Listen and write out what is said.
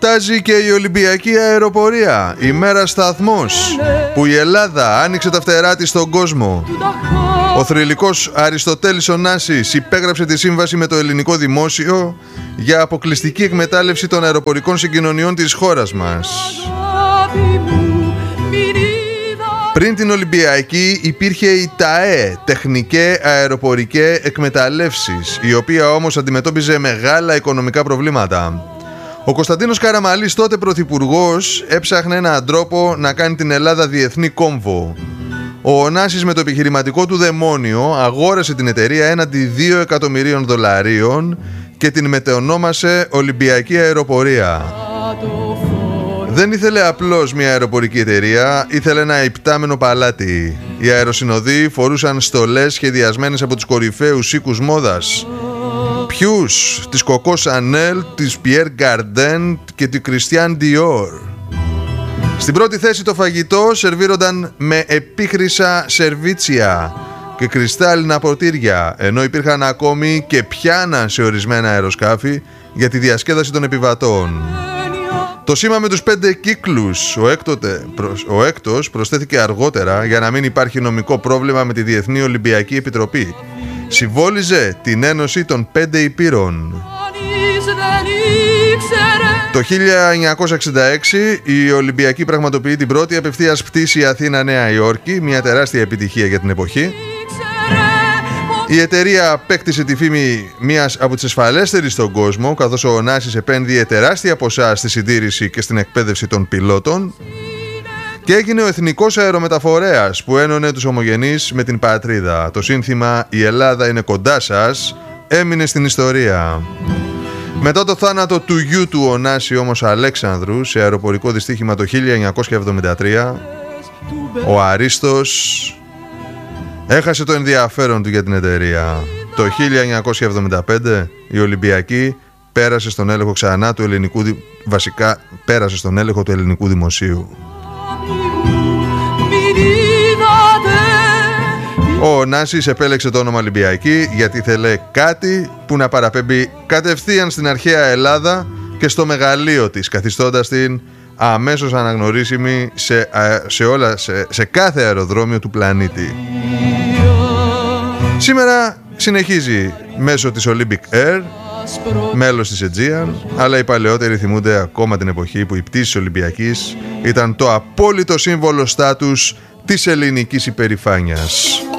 Τάζει και η Ολυμπιακή αεροπορία, η μέρα σταθμός, που η Ελλάδα άνοιξε τα φτερά της στον κόσμο. Ο θρυλικός Αριστοτέλης Ωνάσης υπέγραψε τη σύμβαση με το ελληνικό δημόσιο για αποκλειστική εκμετάλλευση των αεροπορικών συγκοινωνιών της χώρας μας. Πριν την Ολυμπιακή υπήρχε η ΤΑΕ, Τεχνικές Αεροπορικές Εκμεταλλεύσεις, η οποία όμως αντιμετώπιζε μεγάλα οικονομικά προβλήματα. Ο Κωνσταντίνος Καραμαλής, τότε πρωθυπουργός, έψαχνε έναν τρόπο να κάνει την Ελλάδα διεθνή κόμβο. Ο Ωνάσης με το επιχειρηματικό του δαιμόνιο αγόρασε την εταιρεία έναντι $2 εκατομμυρίων και την μετεονόμασε Ολυμπιακή Αεροπορία. Δεν ήθελε απλώς μια αεροπορική εταιρεία, ήθελε ένα υπτάμενο παλάτι. Οι αεροσυνοδοί φορούσαν στολές σχεδιασμένες από τους κορυφαίους οίκους μόδας. Ποιους? Της Coco Chanel, της Pierre Cardin και του Christian Dior. Στην πρώτη θέση το φαγητό σερβίρονταν με επίχρησα σερβίτσια και κρυστάλλινα ποτήρια, ενώ υπήρχαν ακόμη και πιάνα σε ορισμένα αεροσκάφη για τη διασκέδαση των επιβατών. Το σήμα με τους 5 κύκλους, ο έκτος προσθέθηκε αργότερα για να μην υπάρχει νομικό πρόβλημα με τη Διεθνή Ολυμπιακή Επιτροπή. Συμβόλιζε την Ένωση των 5 Υπήρων. Το 1966 η Ολυμπιακή πραγματοποιεί την πρώτη απευθείας πτήση Αθήνα-Νέα Υόρκη, μια τεράστια επιτυχία για την εποχή. Η εταιρεία απέκτησε τη φήμη μιας από τις ασφαλέστερες στον κόσμο, καθώς ο Ωνάσης επένδυε τεράστια ποσά στη συντήρηση και στην εκπαίδευση των πιλότων και έγινε ο εθνικός αερομεταφορέας που ένωνε τους ομογενείς με την πατρίδα. Το σύνθημα «Η Ελλάδα είναι κοντά σας» έμεινε στην ιστορία. Μετά το θάνατο του γιου του Ωνάση όμως Αλέξανδρου σε αεροπορικό δυστύχημα το 1973, ο Αρίστος έχασε το ενδιαφέρον του για την εταιρεία. Το 1975 η Ολυμπιακή πέρασε στον έλεγχο ξανά του ελληνικού, βασικά πέρασε στον έλεγχο του ελληνικού δημοσίου. Ο Ωνάσης επέλεξε το όνομα Ολυμπιακή γιατί ήθελε κάτι που να παραπέμπει κατευθείαν στην αρχαία Ελλάδα και στο μεγαλείο της, καθιστώντας την αμέσως αναγνωρίσιμη σε κάθε αεροδρόμιο του πλανήτη. Σήμερα συνεχίζει μέσω της Olympic Air, μέλος της Aegean, αλλά οι παλαιότεροι θυμούνται ακόμα την εποχή που η πτήση Ολυμπιακής ήταν το απόλυτο σύμβολο στάτους της ελληνικής υπερηφάνειας.